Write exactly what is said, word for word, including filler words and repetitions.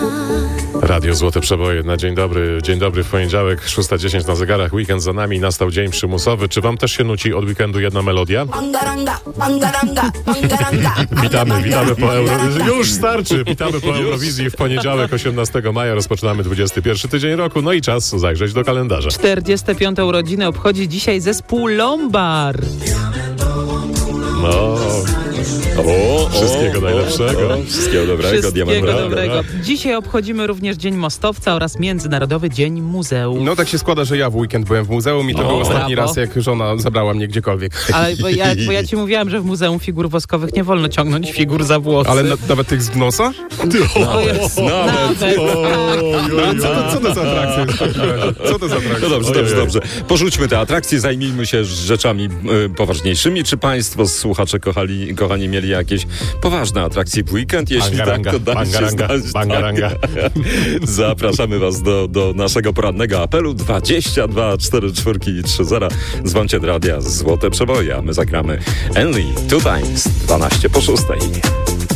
Radio Złote Przeboje na dzień dobry. Dzień dobry w poniedziałek, szósta dziesięć na zegarach. Weekend za nami, nastał dzień przymusowy. Czy wam też się nuci od weekendu jedna melodia? Witamy, witamy po Eurowizji. Już starczy! Witamy po Eurowizji w poniedziałek, osiemnastego maja. Rozpoczynamy dwudziesty pierwszy tydzień roku. No i czas zajrzeć do kalendarza. czterdzieste piąte urodziny obchodzi dzisiaj zespół Lombard. No... O, wszystkiego o, najlepszego. O, o, wszystkiego dobrego. Wszystkiego dobrego. Dzisiaj obchodzimy również Dzień Mostowca oraz Międzynarodowy Dzień Muzeum. No tak się składa, że ja w weekend byłem w muzeum i to O, był ostatni brawo. raz, jak żona zabrała mnie gdziekolwiek. Ale bo ja, bo ja ci mówiłam, że w Muzeum Figur Woskowych nie wolno ciągnąć figur za włosy. Ale na, nawet tych z nosa? O, jest, nawet. Oj, No, oj, co, to, co to za atrakcja jest w takim razie? Co to za atrakcja? No dobrze, dobrze, dobrze. Porzućmy te atrakcje, zajmijmy się rzeczami y, poważniejszymi. Czy państwo, słuchacze, kochali, kochani, mieli jakieś poważne atrakcje w weekend? Jeśli Bangaranga, tak, to dajcie bangaranga, znać. bangaranga. Zapraszamy was do, do naszego porannego apelu dwadzieścia dwa cztery cztery trzy zero. Dzwońcie do radia Złote Przeboje, a my zagramy Only Two Times dwanaście po szóstej.